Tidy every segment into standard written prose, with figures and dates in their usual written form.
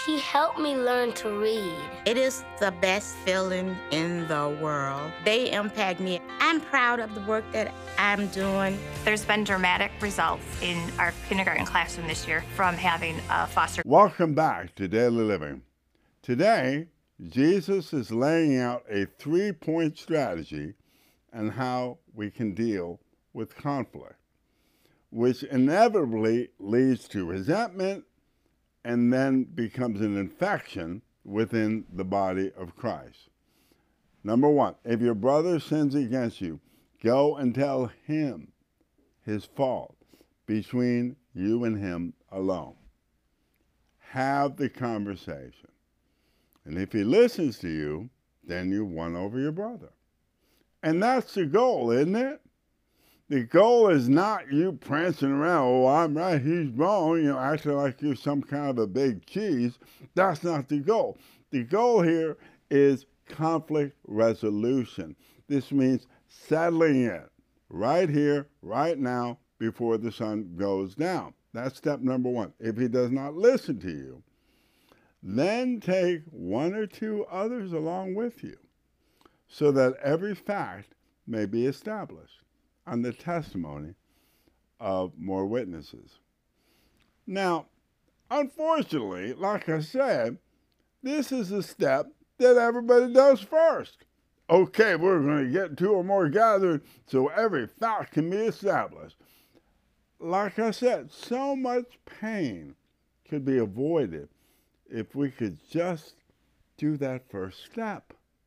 He helped me learn to read. It is the best feeling in the world. They impact me. I'm proud of the work that I'm doing. There's been dramatic results in our kindergarten classroom this year from having a foster. Welcome back to Daily Living. Today, Jesus is laying out a 3-point strategy on how we can deal with conflict, which inevitably leads to resentment and then becomes an infection within the body of Christ. Number 1, if your brother sins against you, go and tell him his fault between you and him alone. Have the conversation. And if he listens to you, then you've won over your brother. And that's the goal, isn't it? The goal is not you prancing around, oh, I'm right, he's wrong, acting like you're some kind of a big cheese. That's not the goal. The goal here is conflict resolution. This means settling it right here, right now, before the sun goes down. That's step number 1. If he does not listen to you, then take 1 or 2 others along with you so that every fact may be established on the testimony of more witnesses. Now, unfortunately, like I said, this is a step that everybody does first. Okay, we're going to get 2 or more gathered so every fact can be established. Like I said, so much pain could be avoided if we could just do that first step.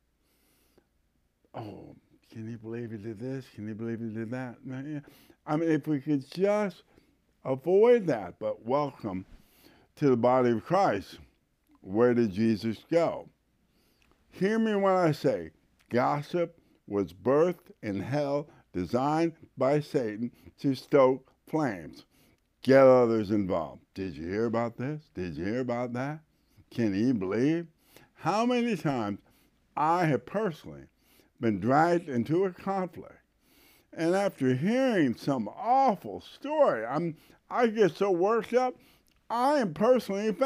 Oh, can you believe he did this? Can you believe he did that? I mean, if we could just avoid that, but welcome to the body of Christ. Where did Jesus go? Hear me when I say gossip was birthed in hell, designed by Satan to stoke flames. Get others involved. Did you hear about this? Did you hear about that? Can you believe how many times I have personally been dragged into a conflict, and after hearing some awful story, I get so worked up, I am personally